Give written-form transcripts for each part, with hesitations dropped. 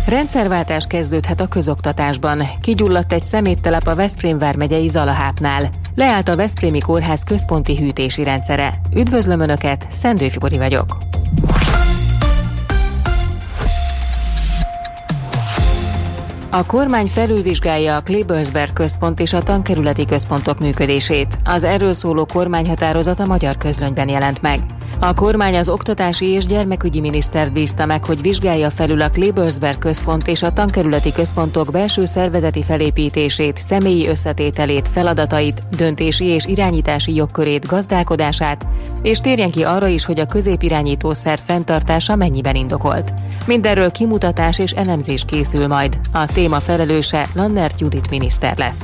Rendszerváltás kezdődhet a közoktatásban. Kigyulladt egy szeméttelep a Veszprém vármegyei Zalahápnál. Leállt a Veszprémi Kórház központi hűtési rendszere. Üdvözlöm Önöket, Szendő Fibori vagyok. A kormány felülvizsgálja a Klebersberg központ és a tankerületi központok működését. Az erről szóló kormányhatározat a Magyar Közlönyben jelent meg. A kormány az oktatási és gyermekügyi minisztert bízta meg, hogy vizsgálja felül a Klebersberg központ és a tankerületi központok belső szervezeti felépítését, személyi összetételét, feladatait, döntési és irányítási jogkörét, gazdálkodását, és térjen ki arra is, hogy a középirányító szerv fenntartása mennyiben indokolt. Mindenről kimutatás és elemzés készül majd. A téma felelőse Lannert Judit miniszter lesz.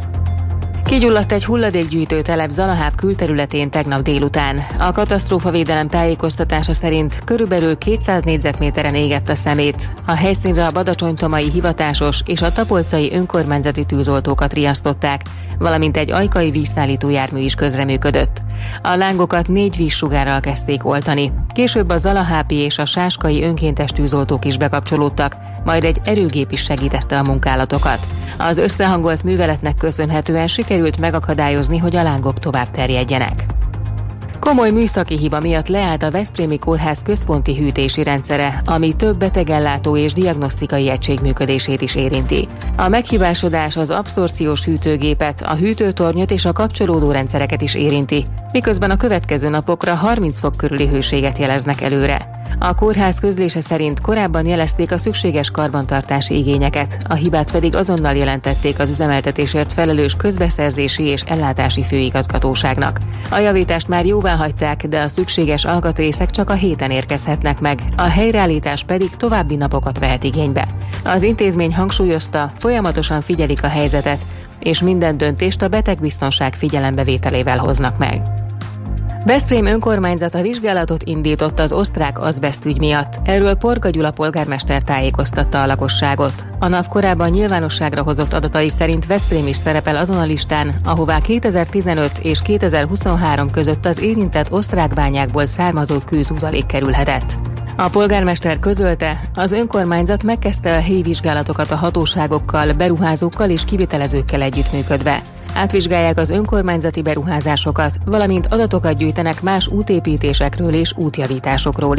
Kigyulladt egy hulladékgyűjtő telep Zalaháp külterületén tegnap délután. A katasztrófavédelem tájékoztatása szerint körülbelül 200 négyzetméteren égett a szemét. A helyszínre a badacsonytomai hivatásos és a tapolcai önkormányzati tűzoltókat riasztották, valamint egy ajkai vízszállító jármű is közreműködött. A lángokat 4 vízsugárral kezdték oltani. Később a zalahápi és a sáskai önkéntes tűzoltók is bekapcsolódtak, majd egy erőgép is segítette a munkálatokat. Az összehangolt műveletnek köszönhetően sikerült megakadályozni, hogy a lángok tovább terjedjenek. Komoly műszaki hiba miatt leállt a Veszprémi Kórház központi hűtési rendszere, ami több betegellátó és diagnosztikai egység működését is érinti. A meghibásodás az abszorpciós hűtőgépet, a hűtőtornyot és a kapcsolódó rendszereket is érinti, miközben a következő napokra 30 fok körüli hőséget jeleznek előre. A kórház közlése szerint korábban jelezték a szükséges karbantartási igényeket, a hibát pedig azonnal jelentették az üzemeltetésért felelős közbeszerzési és ellátási főigazgatóságnak. A javítást már jóváhagyták, de a szükséges alkatrészek csak a héten érkezhetnek meg, a helyreállítás pedig további napokat vehet igénybe. Az intézmény hangsúlyozta, folyamatosan figyelik a helyzetet, és minden döntést a betegbiztonság figyelembevételével hoznak meg. Veszprém önkormányzata vizsgálatot indított az osztrák azbeszt ügy miatt. Erről Porga Gyula polgármester tájékoztatta a lakosságot. A NAV korábban nyilvánosságra hozott adatai szerint Veszprém is szerepel azon a listán, ahová 2015 és 2023 között az érintett osztrák bányákból származó kőzuzalék kerülhetett. A polgármester közölte, az önkormányzat megkezdte a helyi vizsgálatokat a hatóságokkal, beruházókkal és kivitelezőkkel együttműködve. Átvizsgálják az önkormányzati beruházásokat, valamint adatokat gyűjtenek más útépítésekről és útjavításokról